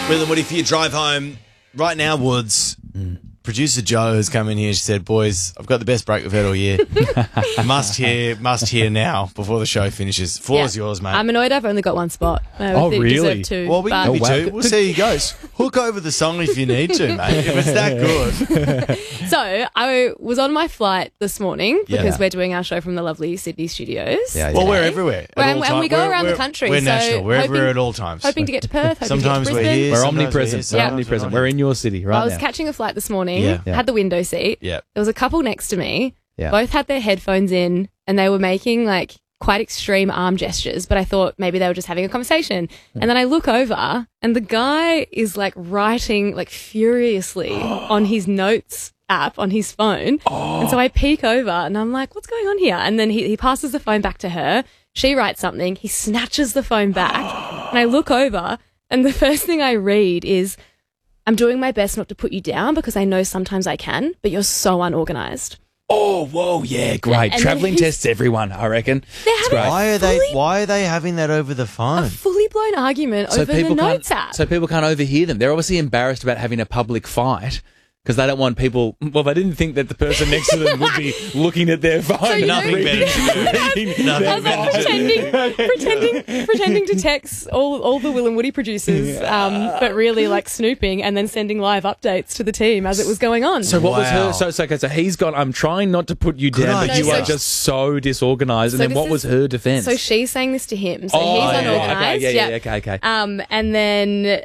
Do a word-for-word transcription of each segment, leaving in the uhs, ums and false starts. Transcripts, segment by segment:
Will and Woody for your drive home. Right now, Woods, mm. producer Jo has come in here. She said, boys, I've got the best break we've had all year. must hear, must hear now before the show finishes. Floor is yeah. yours, mate. I'm annoyed I've only got one spot. I oh, really? Two, well, we can but... give you two. We'll see how he goes. Hook over the song if you need to, mate, if it's that good. So, I was on my flight this morning because yeah. we're doing our show from the lovely Sydney studios. Yeah, yeah. Well, we're everywhere. And, and we go we're, around we're, the country. We're so national. We're hoping, everywhere at all times. Hoping to get to Perth. Sometimes to get to we're here. We're sometimes omnipresent. We're, we're omnipresent. We're in your city right now. I was now. catching a flight this morning, yeah. Yeah. had the window seat. Yeah. There was a couple next to me. Yeah. Both had their headphones in and they were making like quite extreme arm gestures, but I thought maybe they were just having a conversation. Mm. And then I look over and the guy is like writing like furiously on his notes app on his phone. Oh. And so I peek over and I'm like, what's going on here? And then he, he passes the phone back to her. She writes something. He snatches the phone back and I look over and the first thing I read is, I'm doing my best not to put you down because I know sometimes I can, but you're so unorganised. Oh, whoa, yeah, great. And Travelling tests everyone, I reckon. Why are they Why are they having that over the phone? A fully blown argument so over the notes app. So people can't overhear them. They're obviously embarrassed about having a public fight because they don't want people... Well, they didn't think that the person next to them would be looking at their phone. So Nothing know, better to do. Nothing better to pretending, pretending, pretending to text all, all the Will and Woody producers, um, but really like snooping and then sending live updates to the team as it was going on. So what wow. was her... So, so, okay, so he's gone, I'm trying not to put you down, but no, you so are just so disorganised. So and then what is, was her defence? So she's saying this to him. So oh, he's yeah, unorganised. Okay, yeah, yeah, yeah. okay, okay. Um, and then...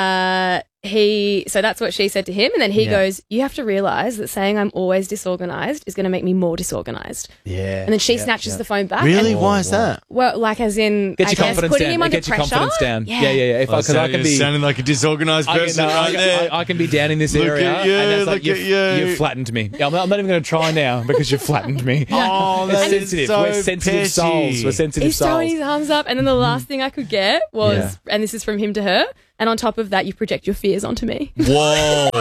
Uh, he so that's what she said to him, and then he yeah. goes, you have to realise that saying I'm always disorganised is going to make me more disorganised. Yeah. And then she yeah, snatches yeah. the phone back. Really? And, Why is that? well, like as in Get I your guess confidence putting down. him under Get your pressure. confidence down. Yeah, yeah, yeah. yeah. If well, I, cause I can be sounding like a disorganised I can, person no, right I, there. I, I can be down in this Look area, at you, and that's like look you've, at you. you've flattened me. I'm not, I'm not even going to try now because you've flattened me. Oh, We're that is sensitive. so We're sensitive petty. souls. We're sensitive He's throwing souls. his arms up, and then the last thing I could get was, Yeah. and this is from him to her, and on top of that, you project your fears onto me. Whoa.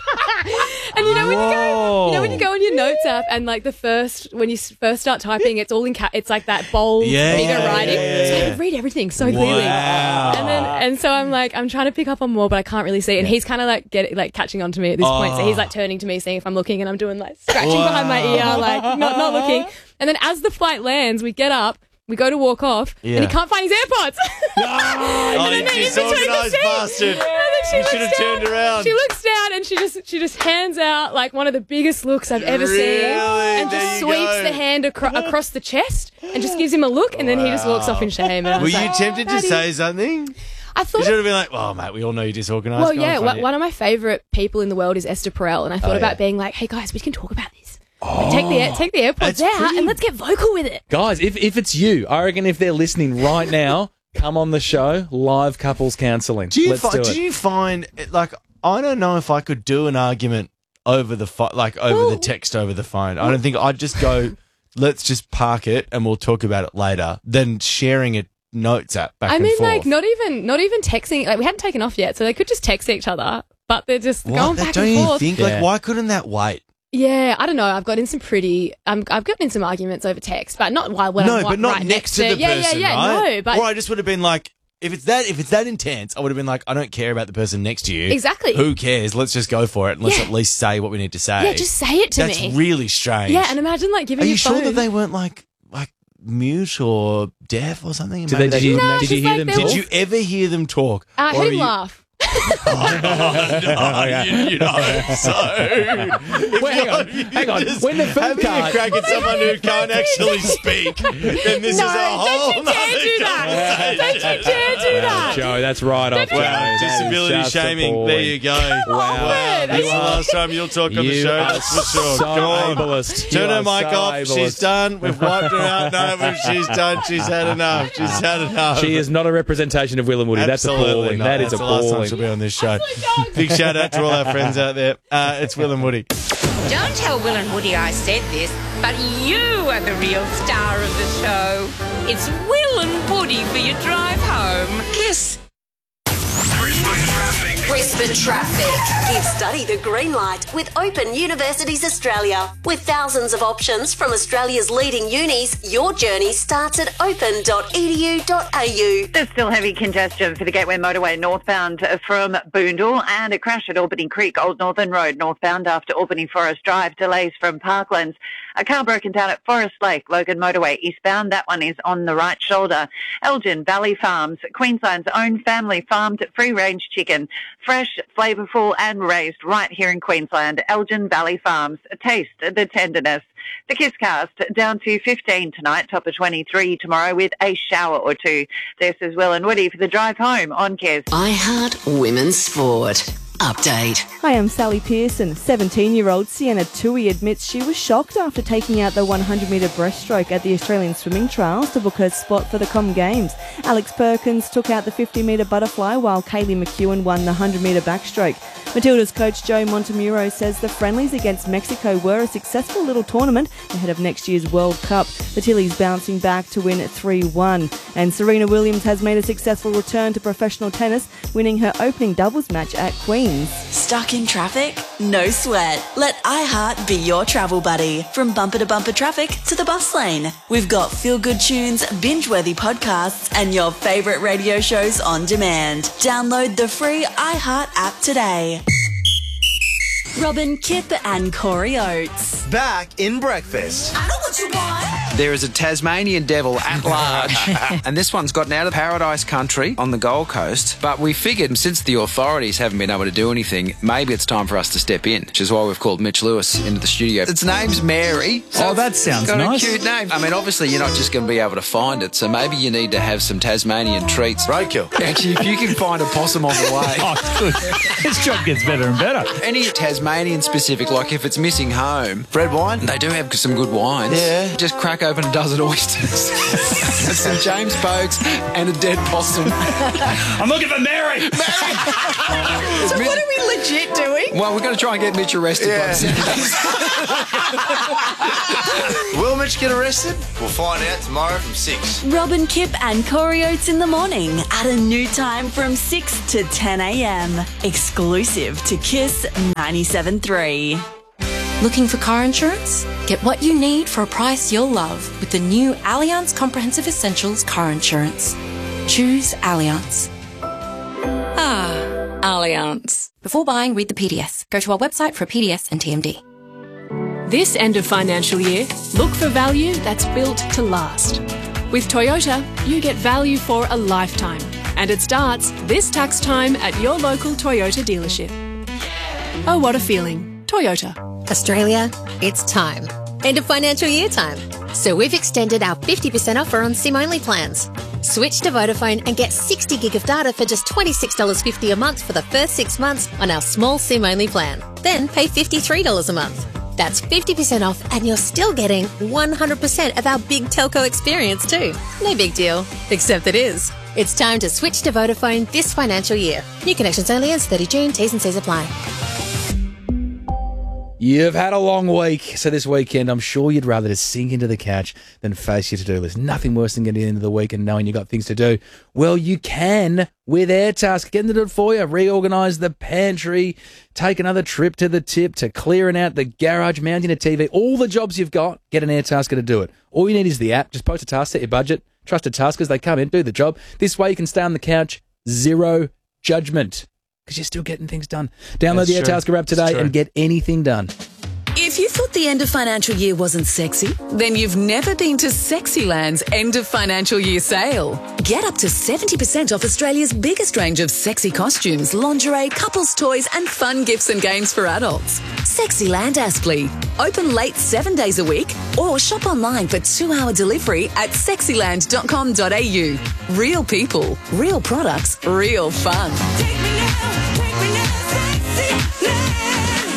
And you know when you go, you know when you go on your notes app, and like the first when you first start typing, it's all in ca- it's like that bold, Yeah, bigger yeah, writing. yeah, So I yeah. could read everything so clearly. Wow. And then and so I'm like, I'm trying to pick up on more, but I can't really see. And he's kind of like get like catching on to me at this point. So he's like turning to me, seeing if I'm looking, and I'm doing like scratching Wow. behind my ear, like not not looking. And then as the flight lands, we get up. We go to walk off, Yeah. and he can't find his AirPods. Oh, And then you he's in between the disorganised seats. bastard. And then she You looks should have down- turned around. She looks down and she just she just hands out like one of the biggest looks I've ever seen, Really? and There just you sweeps go. the hand acro- across the chest and just gives him a look, and then he just walks off in shame. And I Were was you like, tempted to Daddy. say something? I You thought. should have been like, "Oh, mate, we all know you're disorganised." Well, Go yeah, on, one find it." one of my favourite people in the world is Esther Perel, and I thought Oh, about yeah. being like, "Hey guys, we can talk about this. Like, take the air- take the AirPods That's out pretty- and let's get vocal with it." Guys, if, if it's you, I reckon if they're listening right now, come on the show, live couples counselling. Do you Let's fi- do do it. you find like I don't know if I could do an argument over the pho- like over Well- the text over the phone. I don't think I'd just go. Let's just park it and we'll talk about it later. Than sharing a notes app back I and mean, forth. like not even not even texting. Like we hadn't taken off yet, so they could just text each other, but they're just What? going That- back don't and you forth. think Yeah. like why couldn't that wait? Yeah, I don't know. I've got in some pretty. Um, I've gotten in some arguments over text, but not while when no, I'm but not right next to the yeah, person, Yeah, yeah, right? No, but or I just would have been like, if it's that if it's that intense, I would have been like, I don't care about the person next to you. Exactly. Who cares? Let's just go for it and let's Yeah. at least say what we need to say. yeah, just say it to That's me. really strange. Yeah, and imagine like giving Are you your sure phone. that they weren't like like mute or deaf or something? Did, Maybe they, did you, No, did it's you just hear like them they talk? were- Did you ever hear them talk? I Or heard are him you- laugh. Oh, no, you, you know, so if Wait, hang you're- on, you're hang on. just When the film having card- a crack at someone who can't actually speak, then this No, is a don't whole you dare do that. Don't you dare do that. Joe, that's right off. Don't you Joe. dare. That is Disability just shaming. There appalling. you go. Wow. Wow. That's the last time you'll talk on the You show. are That's for sure. so Go on. ableist. Turn You her are mic so off. ableist. She's done. We've wiped her out. No, but she's done. She's had enough. She's had enough. She is not a representation of Will and Woody. That's Absolutely appalling. not. That is That's the last time she'll appalling. be on this show. Big shout out to all our friends out there. Uh, it's Will and Woody. Don't tell Will and Woody I said this, but you are the real star of the show. It's Will and Woody for your drive home. Kiss. Brisbane traffic. Whisper Traffic. Give study the green light with Open Universities Australia. With thousands of options from Australia's leading unis, your journey starts at open dot e d u dot a u. There's still heavy congestion for the Gateway Motorway northbound from Boondall, and a crash at Albany Creek, Old Northern Road northbound after Albany Forest Drive. Delays from Parklands. A car broken down at Forest Lake, Logan Motorway eastbound. That one is on the right shoulder. Elgin Valley Farms, Queensland's own family farmed free-range chicken. Fresh, flavourful and raised right here in Queensland. Elgin Valley Farms. Taste the tenderness. The Kisscast down to fifteen tonight, top of twenty-three tomorrow with a shower or two. This is Will and Woody for the drive home on Kiss. iHeart Women's Sport. Update. Hi, I'm Sally Pearson. seventeen-year-old Sienna Tui admits she was shocked after taking out the one hundred metre breaststroke at the Australian Swimming Trials to book her spot for the Com Games. Alex Perkins took out the fifty metre butterfly while Kaylee McEwen won the one hundred metre backstroke. Matilda's coach Joe Montemuro says the friendlies against Mexico were a successful little tournament ahead of next year's World Cup. The Tillies bouncing back to win three one. And Serena Williams has made a successful return to professional tennis, winning her opening doubles match at Queen's. Stuck in traffic? No sweat. Let iHeart be your travel buddy. From bumper to bumper traffic to the bus lane. We've got feel-good tunes, binge-worthy podcasts, and your favourite radio shows on demand. Download the free iHeart app today. Robin, Kip and Corey Oates. Back in breakfast. I know what you want. There is a Tasmanian devil at large, and this one's gotten out of Paradise Country on the Gold Coast. But we figured since the authorities haven't been able to do anything, maybe it's time for us to step in, which is why we've called Mitch Lewis into the studio. Its name's Mary. So Oh, that sounds it's got nice. a cute name. I mean, obviously you're not just going to be able to find it, so maybe you need to have some Tasmanian treats. Roadkill. Actually, if you can find a possum on the way. Oh, good. This job gets better and better. Any Tasmanian specific, like if it's missing home, Red wine. they do have some good wines. Yeah. Just crack open a dozen oysters. Some James Pokes and a dead possum. I'm looking for Mary. So what are we legit doing? Well, we're going to try and get Mitch arrested. Yeah. By the second. Will Mitch get arrested? We'll find out tomorrow from six. Robin, Kip and Corey Oates in the morning at a new time from six to ten a.m. Exclusive to Kiss ninety-seven point three. Looking for car insurance? Get what you need for a price you'll love with the new Allianz Comprehensive Essentials Car Insurance. Choose Allianz. Ah, Allianz. Before buying, read the P D S. Go to our website for a P D S and T M D. This end of financial year, look for value that's built to last. With Toyota, you get value for a lifetime. And it starts this tax time at your local Toyota dealership. Oh, what a feeling. Toyota. Australia, it's time. End of financial year time. So we've extended our fifty percent offer on SIM-only plans. Switch to Vodafone and get sixty gig of data for just twenty-six dollars fifty a month for the first six months on our small SIM-only plan. Then pay fifty-three dollars a month. That's fifty percent off and you're still getting one hundred percent of our big telco experience too. No big deal, except it is. It's time to switch to Vodafone this financial year. New connections only ends thirty June. T's and C's apply. You've had a long week, so this weekend I'm sure you'd rather just sink into the couch than face your to-do list. Nothing worse than getting into the week and knowing you've got things to do. Well, you can with AirTask. Get them to do it for you. Reorganise the pantry, take another trip to the tip, to clearing out the garage, mounting a T V. All the jobs you've got, get an AirTasker to do it. All you need is the app. Just post a task, set your budget. Trusted taskers, they come in, do the job. This way you can stay on the couch, zero judgment. Because you're still getting things done. Download That's the true. AirTasker app today and get anything done. If you thought the end of financial year wasn't sexy, then you've never been to Sexyland's end of financial year sale. Get up to seventy percent off Australia's biggest range of sexy costumes, lingerie, couples toys and fun gifts and games for adults. Sexyland Aspley. Open late seven days a week or shop online for two-hour delivery at sexyland dot com dot a u. Real people, real products, real fun.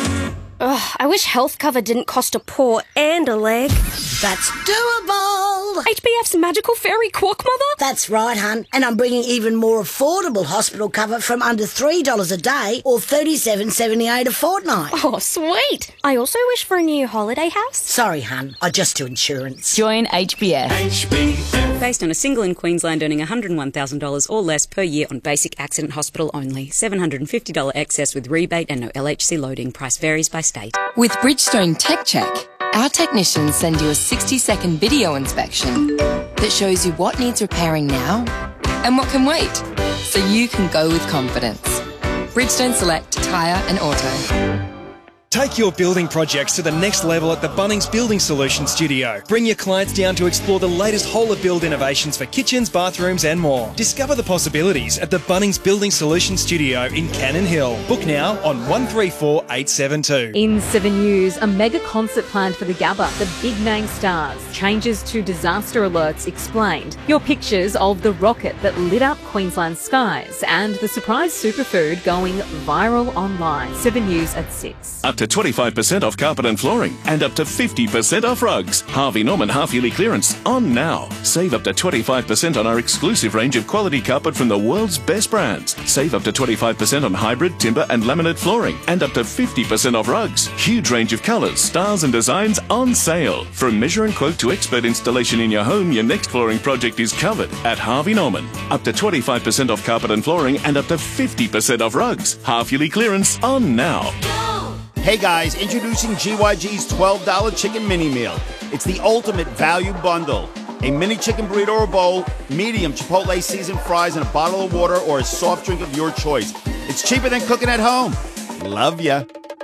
Ugh, I wish health cover didn't cost a paw and a leg. That's doable World. H B F's Magical Fairy Quack Mother? That's right, hun. And I'm bringing even more affordable hospital cover from under three dollars a day or thirty-seven dollars seventy-eight a fortnight. Oh, sweet. I also wish for a new holiday house. Sorry, hun. I just do insurance. Join H B F. H B F. Based on a single in Queensland earning one hundred one thousand dollars or less per year on basic accident hospital only. seven hundred fifty dollars excess with rebate and no L H C loading. Price varies by state. With Bridgestone Tech Check, our technicians send you a sixty second video inspection that shows you what needs repairing now and what can wait, so you can go with confidence. Bridgestone Select Tyre and Auto. Take your building projects to the next level at the Bunnings Building Solutions Studio. Bring your clients down to explore the latest whole-of-build innovations for kitchens, bathrooms and more. Discover the possibilities at the Bunnings Building Solutions Studio in Cannon Hill. Book now on one three four eight seven two. In seven News, a mega concert planned for the Gabba. The big name stars. Changes to disaster alerts explained. Your pictures of the rocket that lit up Queensland's skies and the surprise superfood going viral online. seven News at six. Up to twenty-five percent off carpet and flooring and up to fifty percent off rugs. Harvey Norman half-yearly clearance on now. Save up to twenty-five percent on our exclusive range of quality carpet from the world's best brands. Save up to twenty-five percent on hybrid, timber and laminate flooring and up to fifty percent off rugs. Huge range of colours, styles and designs on sale. From measure and quote to expert installation in your home, your next flooring project is covered at Harvey Norman. Up to twenty-five percent off carpet and flooring and up to fifty percent off rugs. Half-yearly clearance on now. Hey guys, introducing G Y G's twelve dollar Chicken Mini Meal. It's the ultimate value bundle. A mini chicken burrito or bowl, medium Chipotle seasoned fries and a bottle of water or a soft drink of your choice. It's cheaper than cooking at home. Love ya.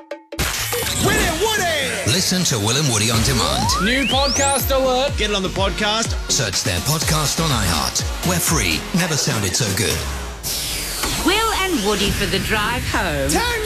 Will and Woody! Listen to Will and Woody on demand. New podcast alert. Get it on the podcast. Search their podcast on iHeart. We're free. Never sounded so good. Will and Woody for the drive home. Turn